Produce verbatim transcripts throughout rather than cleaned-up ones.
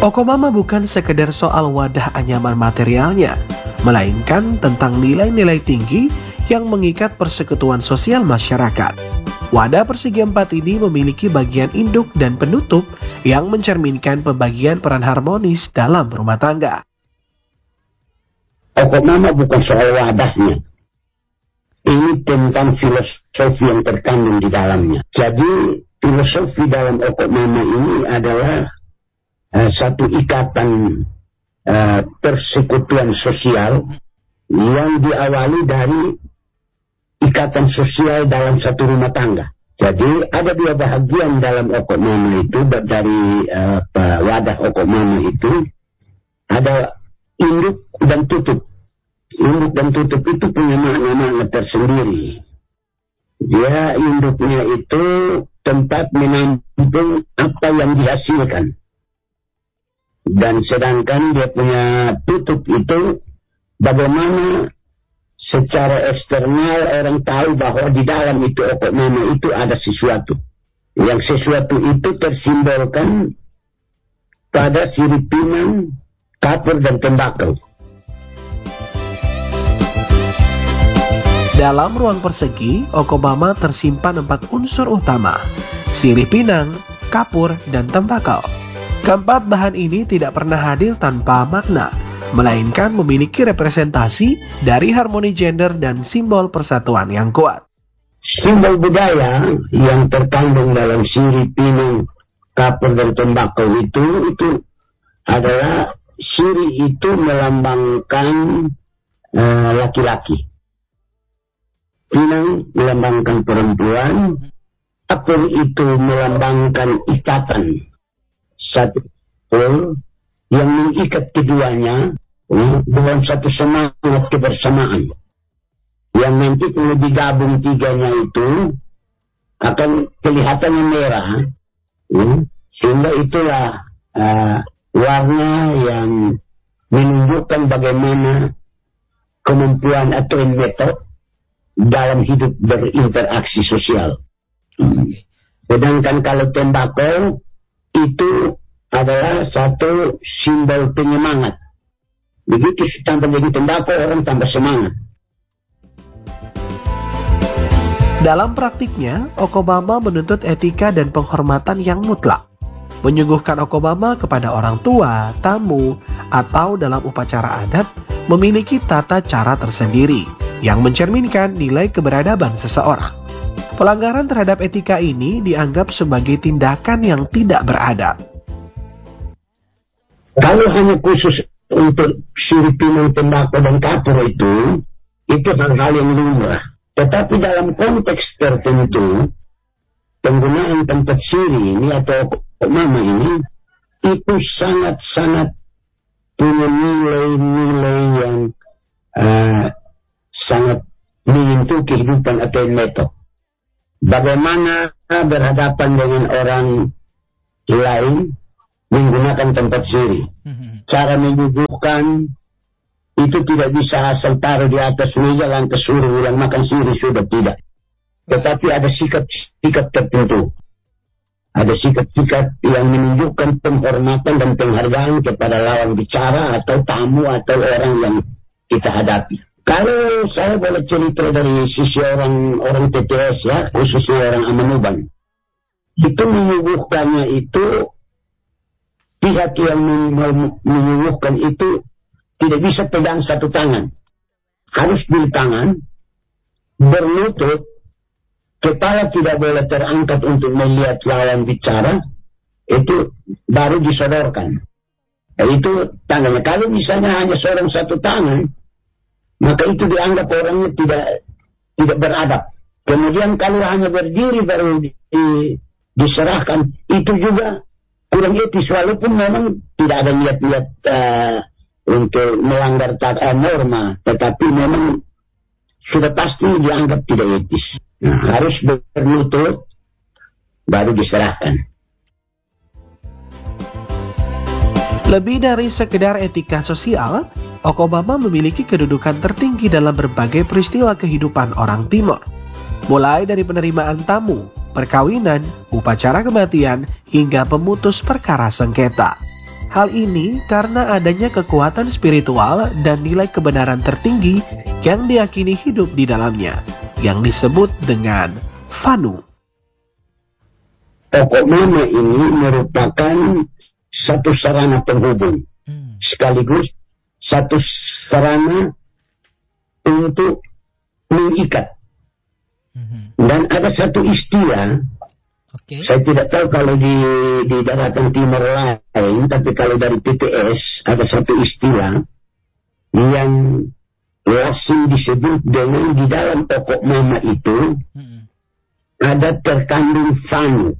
Okomama bukan sekedar soal wadah anyaman materialnya, melainkan tentang nilai-nilai tinggi yang mengikat persekutuan sosial masyarakat. Wadah persegi empat ini memiliki bagian induk dan penutup yang mencerminkan pembagian peran harmonis dalam rumah tangga. Okomama bukan soal wadahnya. Ini tentang filosofi yang terkandung di dalamnya. Jadi filosofi dalam Okomama ini adalah uh, satu ikatan uh, persekutuan sosial yang diawali dari ikatan sosial dalam satu rumah tangga. Jadi ada dua bahagian dalam Okomama itu, dari uh, wadah Okomama itu ada induk dan tutup. Induk dan tutup itu punya makna-makna tersendiri. Dia induknya itu tempat menampung apa yang dihasilkan. Dan sedangkan dia punya tutup itu bagaimana secara eksternal orang tahu bahwa di dalam itu Okomama itu ada sesuatu. Yang sesuatu itu tersimbolkan pada sirip pinang, kapur, dan tembakau. Dalam ruang persegi, Okomama tersimpan empat unsur utama: sirih pinang, kapur, dan tembakau. Keempat bahan ini tidak pernah hadir tanpa makna, melainkan memiliki representasi dari harmoni gender dan simbol persatuan yang kuat. Simbol budaya yang terkandung dalam sirih pinang, kapur, dan tembakau itu itu adalah sirih itu melambangkan uh, laki-laki. Pinang melambangkan perempuan, kapur itu melambangkan ikatan satu yang mengikat keduanya ya, dalam satu semangat kebersamaan. Yang nanti kalau digabung tiganya itu akan kelihatannya merah, ya, sehingga itulah uh, warna yang menunjukkan bagaimana kemampuan atau metode dalam hidup berinteraksi sosial. Sedangkan kalau tembakau itu adalah satu simbol penyemangat. Begitu tanpa bagi tembakau orang tambah semangat. Dalam praktiknya, Okomama menuntut etika dan penghormatan yang mutlak. Menyuguhkan Okomama kepada orang tua, tamu, atau dalam upacara adat memiliki tata cara tersendiri yang mencerminkan nilai keberadaban seseorang. Pelanggaran terhadap etika ini dianggap sebagai tindakan yang tidak beradab. Kalau hanya khusus untuk sirih pinang, tembakau, dan kapur itu, itu hal-hal yang lumrah. Tetapi dalam konteks tertentu, penggunaan tempat sirih ini atau Okomama ini, itu sangat-sangat punya nilai-nilai yang uh, sangat menyentuh kehidupan atau metode. Bagaimana berhadapan dengan orang lain menggunakan tempat sirih. Cara menyuguhkan itu tidak bisa asal taruh di atas meja lantas suruh yang makan sirih, sudah tidak. Tetapi ada sikap-sikap tertentu. Ada sikap-sikap yang menunjukkan penghormatan dan penghargaan kepada lawan bicara atau tamu atau orang yang kita hadapi. Kalau saya boleh cerita dari sisi orang orang T T S ya, khususnya orang Amanuban, itu menyuguhkannya itu, pihak yang menyuguhkan itu tidak bisa pegang satu tangan, harus dua tangan, berlutut, kepala tidak boleh terangkat untuk melihat lawan bicara, itu baru disodorkan. Nah, itu tangannya. Kalau misalnya hanya seorang satu tangan, maka itu dianggap orangnya tidak tidak beradab. Kemudian kalau hanya berdiri baru di, diserahkan, itu juga kurang etis, walaupun memang tidak ada niat-niat uh, untuk melanggar uh, norma, tetapi memang sudah pasti dianggap tidak etis. Nah, harus berlutut baru diserahkan. Lebih dari sekedar etika sosial, Okomama memiliki kedudukan tertinggi dalam berbagai peristiwa kehidupan orang Timor. Mulai dari penerimaan tamu, perkawinan, upacara kematian, hingga pemutus perkara sengketa. Hal ini karena adanya kekuatan spiritual dan nilai kebenaran tertinggi yang diyakini hidup di dalamnya, yang disebut dengan Vanu. Pokok mama ini merupakan satu sarana penghubung, hmm. sekaligus satu sarana untuk mengikat. Hmm. Dan ada satu istilah, okay. Saya tidak tahu kalau di, di daratan timur lain, tapi kalau dari P T S ada satu istilah yang langsung disebut dengan di dalam pokok mama itu hmm. ada terkandung Vanu.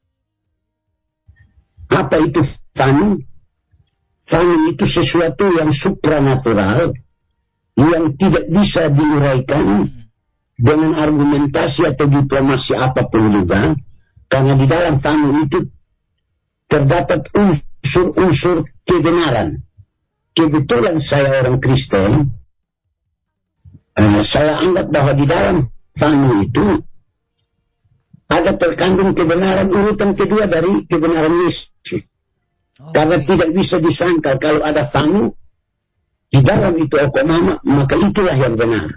Apa itu Vanu? Vanu itu sesuatu yang supranatural yang tidak bisa diuraikan hmm. dengan argumentasi atau diplomasi apapun juga. Karena di dalam Vanu itu terdapat unsur-unsur kebenaran. Kebetulan saya orang Kristen, uh, saya anggap bahwa di dalam Vanu itu ada terkandung kebenaran urutan kedua dari kebenaran Yesus. Okay. Karena tidak bisa disangkal kalau ada Vanu di dalam itu okomama, maka itulah yang benar.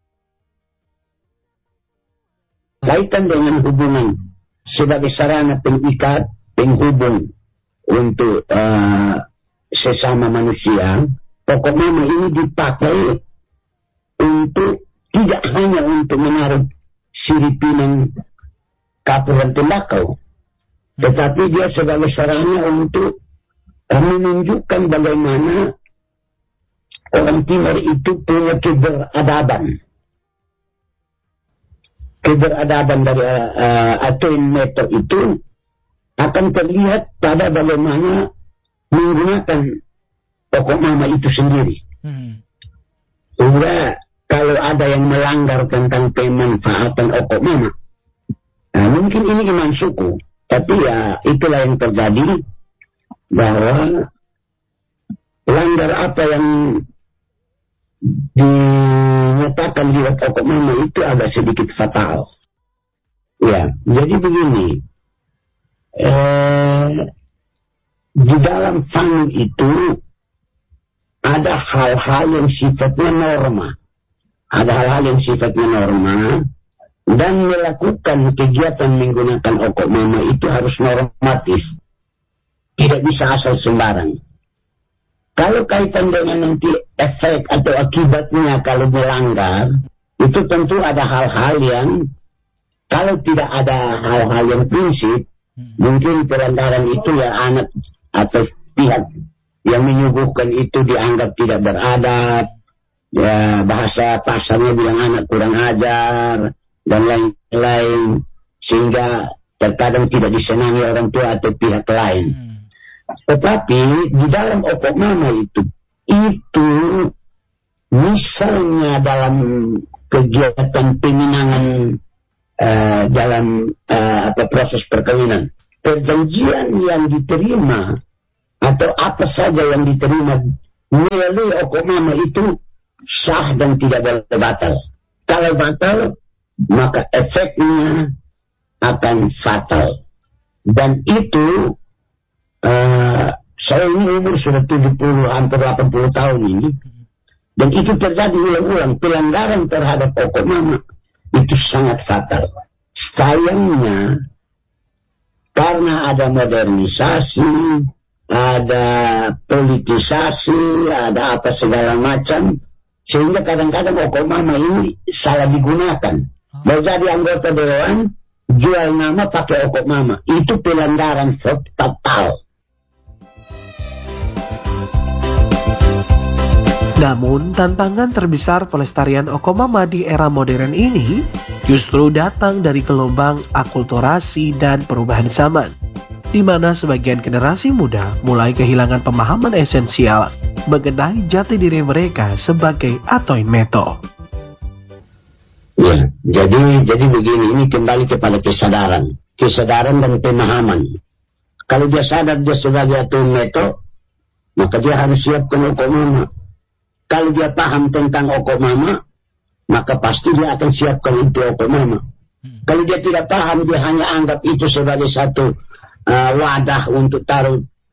Kaitan dengan hubungan sebagai sarana pengikat, penghubung untuk uh, sesama manusia, pokok mama ini dipakai untuk tidak hanya untuk menaruh siripinan kapur dan tembakau, tetapi dia sebagai sarana untuk uh, menunjukkan bagaimana orang timur itu punya keberadaban. Keberadaban dari uh, atoin meter itu akan terlihat pada bagaimana menggunakan pokok mama itu sendiri. Hmm. Sehingga kalau ada yang melanggar tentang pemanfaatan pokok mama, nah, mungkin ini iman suku, tapi ya itulah yang terjadi, bahwa langgar apa yang dinyatakan lewat pokok mama itu agak sedikit fatal. Ya, jadi begini, eh, di dalam Vanu itu ada hal-hal yang sifatnya norma, ada hal-hal yang sifatnya norma, dan melakukan kegiatan menggunakan pokok mama itu harus normatif, tidak bisa asal sembarang. Kalau kaitan dengan nanti efek atau akibatnya kalau melanggar, itu tentu ada hal-hal yang, kalau tidak ada hal-hal yang prinsip, hmm. mungkin pelanggaran itu ya anak atau pihak yang menyuguhkan itu dianggap tidak beradab, ya bahasa pasarnya bilang anak kurang ajar, dan lain-lain, sehingga terkadang tidak disenangi orang tua atau pihak lain. Hmm. Tetapi di dalam pokok mama itu, itu misalnya dalam kegiatan peminangan uh, dalam uh, apa proses perkawinan, perjanjian yang diterima atau apa saja yang diterima melalui pokok mama itu sah dan tidak boleh batal. Kalau batal, maka efeknya akan fatal. Dan itu Uh, saya ini umur sudah tujuh puluh, hampir delapan puluh tahun ini, dan itu terjadi ulang-ulang. Pelanggaran terhadap pokok mama itu sangat fatal. Sayangnya, karena ada modernisasi, ada politisasi, ada apa segala macam, sehingga kadang-kadang pokok mama ini salah digunakan. Mau jadi anggota dewan, jual nama pakai pokok mama, itu pelanggaran fatal. Namun, tantangan terbesar pelestarian okomama di era modern ini justru datang dari gelombang akulturasi dan perubahan zaman, di mana sebagian generasi muda mulai kehilangan pemahaman esensial mengenai jati diri mereka sebagai atoin meto. Ya, jadi jadi begini, ini kembali kepada kesadaran, kesadaran dan pemahaman. Kalau dia sadar dia sebagai atoin meto, maka dia harus siapkan okomama. Kalau dia paham tentang okomama, maka pasti dia akan siapkan untuk okomama. Hmm. Kalau dia tidak paham, dia hanya anggap itu sebagai satu uh, wadah untuk taruh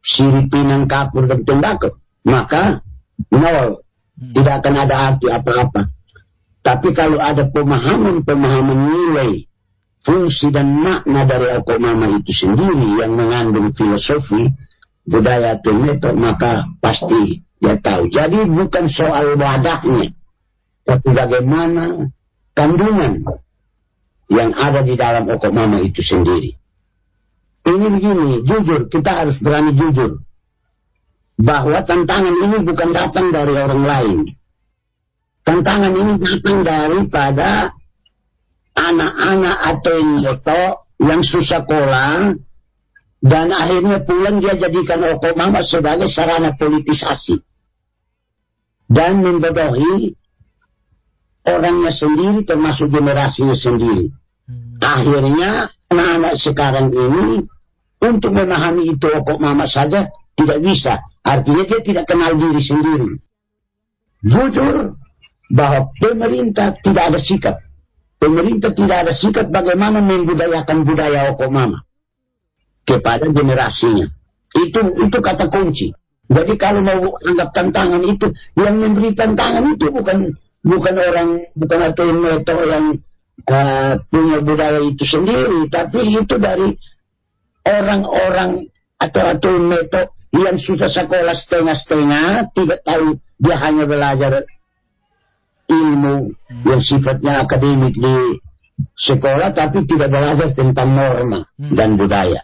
siripinan kapur dan tembakau, maka nol, tidak akan ada arti apa-apa. Tapi kalau ada pemahaman-pemahaman nilai, fungsi dan makna dari Okomama itu sendiri yang mengandung filosofi, budaya atau metode, maka pasti dia tahu. Jadi bukan soal wadahnya, tapi bagaimana kandungan yang ada di dalam Okomama itu sendiri. Ini begini, jujur, kita harus berani jujur bahwa tantangan ini bukan datang dari orang lain. Tantangan ini datang daripada anak-anak atau nyoto yang susah sekolah dan akhirnya pulang dia jadikan Okomama sebagai sarana politisasi dan membodohi orangnya sendiri termasuk generasinya sendiri. Akhirnya anak-anak sekarang ini untuk memahami itu Okomama saja tidak bisa. Artinya dia tidak kenal diri sendiri. Jujur bahwa pemerintah tidak ada sikap. Pemerintah tidak ada sikap bagaimana membudayakan budaya Okomama kepada generasinya. Itu itu kata kunci. Jadi kalau mau anggap tantangan itu, yang memberi tantangan itu bukan bukan orang, bukan atau metode yang uh, punya budaya itu sendiri, tapi itu dari orang-orang atau atau metode yang sudah sekolah setengah-setengah, tidak tahu, dia hanya belajar ilmu hmm. yang sifatnya akademik di sekolah, tapi tidak belajar tentang norma hmm. dan budaya.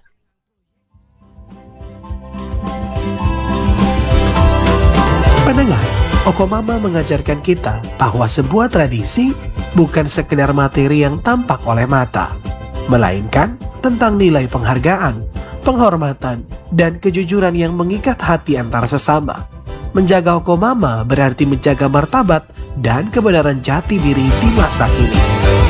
Pendengar, Okomama mengajarkan kita bahwa sebuah tradisi bukan sekedar materi yang tampak oleh mata, melainkan tentang nilai penghargaan, penghormatan, dan kejujuran yang mengikat hati antara sesama. Menjaga Okomama berarti menjaga martabat dan kebenaran jati diri di masa kini.